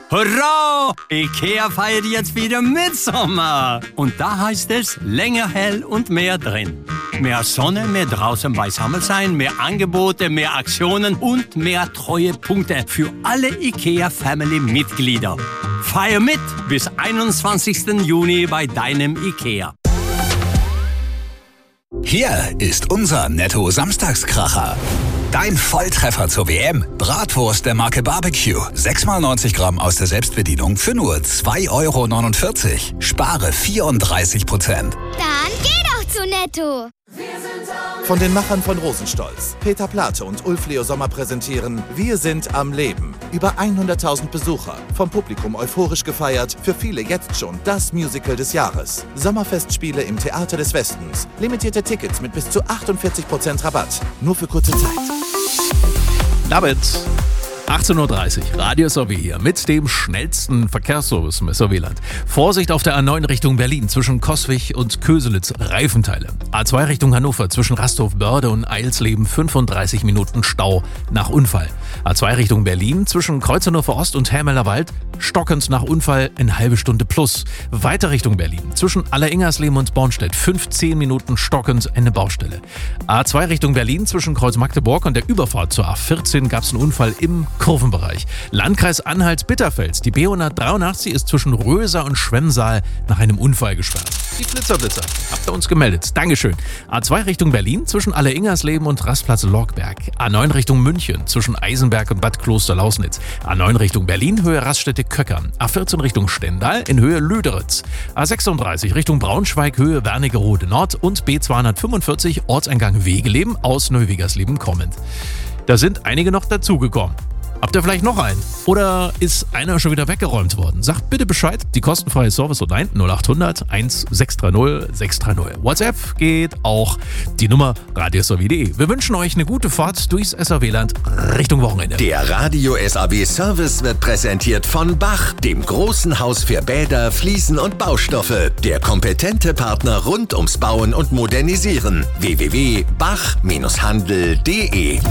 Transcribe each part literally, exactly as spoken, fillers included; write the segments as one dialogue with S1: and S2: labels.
S1: Hurra! IKEA feiert jetzt wieder Mitsommer. Und da heißt es länger hell und mehr drin. Mehr Sonne, mehr draußen beisammen sein, mehr Angebote, mehr Aktionen und mehr Treuepunkte für alle IKEA-Family-Mitglieder. Feier mit bis einundzwanzigsten Juni bei deinem IKEA.
S2: Hier ist unser Netto-Samstagskracher. Dein Volltreffer zur W M. Bratwurst der Marke Barbecue. sechs mal neunzig Gramm aus der Selbstbedienung für nur zwei Euro neunundvierzig. Spare vierunddreißig Prozent.
S3: Dann geh doch zu Netto.
S4: Von den Machern von Rosenstolz, Peter Plate und Ulf Leo Sommer präsentieren Wir sind am Leben. Über hunderttausend Besucher, vom Publikum euphorisch gefeiert, für viele jetzt schon das Musical des Jahres. Sommerfestspiele im Theater des Westens. Limitierte Tickets mit bis zu achtundvierzig Prozent Rabatt. Nur für kurze Zeit.
S5: David, achtzehn Uhr dreißig, Radio S O W hier mit dem schnellsten Verkehrsservice im S O W-Land. Vorsicht auf der A neun Richtung Berlin zwischen Coswig und Köselitz, Reifenteile. A zwei Richtung Hannover zwischen Rasthof-Börde und Eilsleben, fünfunddreißig Minuten Stau nach Unfall. A zwei Richtung Berlin zwischen Kreuzerhofer Ost und Hermelerwald, stockend nach Unfall, eine halbe Stunde plus. Weiter Richtung Berlin zwischen Alleringersleben und Bornstedt, fünfzehn Minuten stockend, eine Baustelle. A zwei Richtung Berlin zwischen Kreuz Magdeburg und der Überfahrt zur A vierzehn gab es einen Unfall im Kurvenbereich. Landkreis Anhalt-Bitterfels. Die B hundertdreiundachtzig ist zwischen Röser und Schwemmsaal nach einem Unfall gesperrt. Die Blitzerblitzer. Habt ihr uns gemeldet. Dankeschön. A zwei Richtung Berlin zwischen Alleringersleben und Rastplatz Lorgberg. A neun Richtung München zwischen Eisenberg und Bad Kloster-Lausnitz. A neun Richtung Berlin, Höhe Raststätte Köckern. A vierzehn Richtung Stendal in Höhe Lüderitz. A sechsunddreißig Richtung Braunschweig, Höhe Wernigerode Nord und B zweihundertfünfundvierzig Ortseingang Wegeleben aus Neuwegersleben kommend. Da sind einige noch dazugekommen. Habt ihr vielleicht noch einen? Oder ist einer schon wieder weggeräumt worden? Sagt bitte Bescheid. Die kostenfreie Service-Hotline null acht hundert sechs drei null sechs drei null. WhatsApp geht auch. Die Nummer radio s a w punkt d e. Wir wünschen euch eine gute Fahrt durchs S A W-Land Richtung Wochenende.
S6: Der Radio S A W-Service wird präsentiert von Bach, dem großen Haus für Bäder, Fliesen und Baustoffe. Der kompetente Partner rund ums Bauen und Modernisieren. w w w punkt bach handel punkt d e.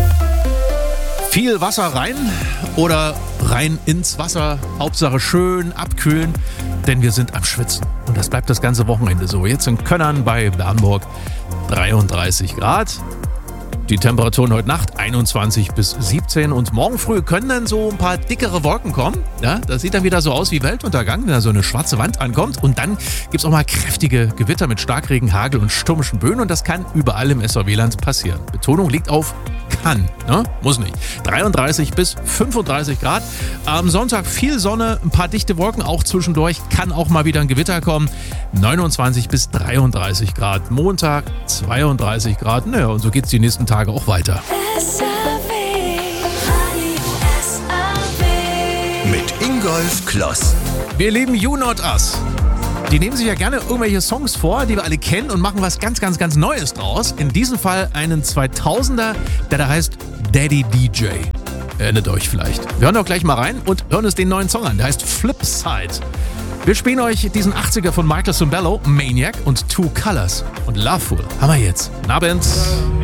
S5: Viel Wasser rein oder rein ins Wasser. Hauptsache schön abkühlen, denn wir sind am Schwitzen. Und das bleibt das ganze Wochenende so. Jetzt in Könnern bei Bernburg dreiunddreißig Grad. Die Temperaturen heute Nacht einundzwanzig bis siebzehn und morgen früh können dann so ein paar dickere Wolken kommen. Ja, das sieht dann wieder so aus wie Weltuntergang, wenn da so eine schwarze Wand ankommt. Und dann gibt es auch mal kräftige Gewitter mit Starkregen, Hagel und stürmischen Böen. Und das kann überall im S A W-Land passieren. Betonung liegt auf kann, ne? Muss nicht. dreiunddreißig bis fünfunddreißig Grad. Am Sonntag viel Sonne, ein paar dichte Wolken auch zwischendurch. Kann auch mal wieder ein Gewitter kommen. neunundzwanzig bis dreiunddreißig Grad. Montag zweiunddreißig Grad. Naja, und so geht es die nächsten Tage auch weiter.
S6: Mit Ingolf Kloss.
S5: Wir lieben You Not Us. Die nehmen sich ja gerne irgendwelche Songs vor, die wir alle kennen und machen was ganz, ganz, ganz Neues draus. In diesem Fall einen zweitausender, der da heißt Daddy D J. Erinnert euch vielleicht. Wir hören doch gleich mal rein und hören uns den neuen Song an. Der heißt Flipside. Wir spielen euch diesen achtziger von Michael Cimbello, Maniac und Two Colors. Und Loveful haben wir jetzt. Guten Abend.